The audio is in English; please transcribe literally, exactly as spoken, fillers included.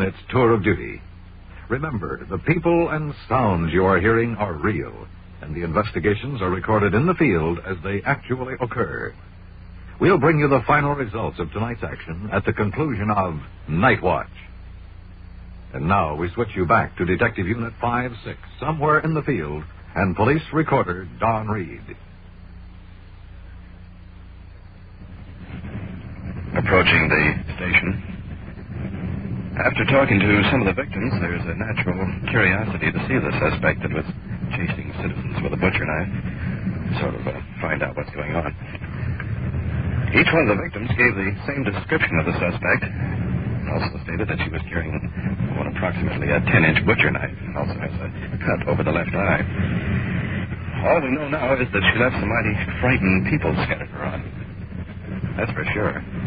its tour of duty. Remember, the people and sounds you are hearing are real, and the investigations are recorded in the field as they actually occur. We'll bring you the final results of tonight's action at the conclusion of Night Watch. And now we switch you back to Detective Unit five six, somewhere in the field, and police recorder Don Reed. Approaching the station. After talking to some of the victims, there's a natural curiosity to see the suspect that was chasing citizens with a butcher knife. Sort of uh, find out what's going on. Each one of the victims gave the same description of the suspect. Also stated that she was carrying one approximately a ten-inch butcher knife. Also has a cut over the left eye. All we know now is that she left some mighty frightened people scattered around. That's for sure.